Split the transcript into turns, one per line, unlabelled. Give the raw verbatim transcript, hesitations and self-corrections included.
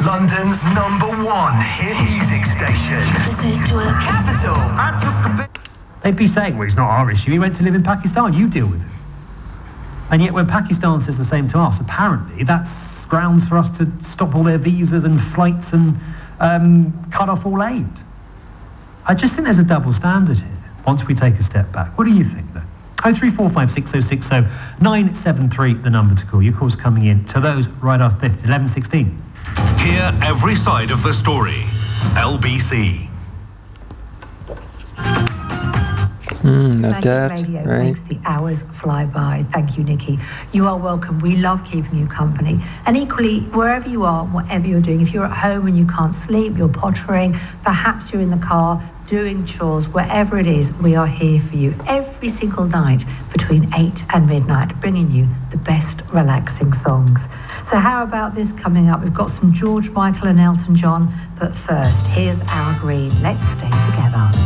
London's number one hit music station.
Listen to it.
Capital. I took a bit.
They'd be saying, well, it's not our issue. He went to live in Pakistan. You deal with it. And yet when Pakistan says the same to us, apparently that's grounds for us to stop all their visas and flights and um, cut off all aid. I just think there's a double standard here once we take a step back. What do you think, though? oh three four five six oh six oh nine seven three, the number to call. Your call's coming in to those right after this, eleven sixteen.
Hear every side of the story. L B C.
Mm, no
Magic
doubt,
Radio
right?
makes the hours fly by. Thank you, Nikki. You are welcome. We love keeping you company. And equally, wherever you are, whatever you're doing, if you're at home and you can't sleep, you're pottering, perhaps you're in the car, doing chores, wherever it is, we are here for you every single night between eight and midnight, bringing you the best relaxing songs. So how about this coming up? We've got some George Michael and Elton John, but first, here's Al Green. Let's stay together.